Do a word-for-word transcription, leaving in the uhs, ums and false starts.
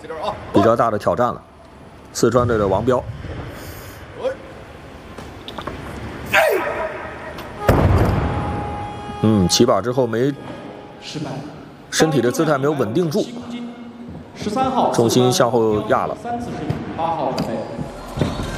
比较大的挑战了。四川队的王彪。嗯，起板之后没，身体的姿态没有稳定住， 十三号重心向后压了。 三次失误，八号准备。